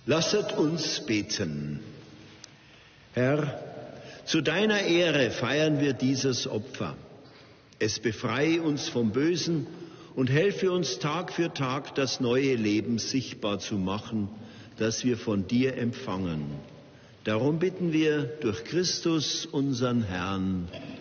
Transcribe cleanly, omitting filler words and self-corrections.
Lasset uns beten. Herr, zu deiner Ehre feiern wir dieses Opfer. Es befreie uns vom Bösen und helfe uns Tag für Tag das neue Leben sichtbar zu machen, das wir von dir empfangen. Darum bitten wir durch Christus, unseren Herrn.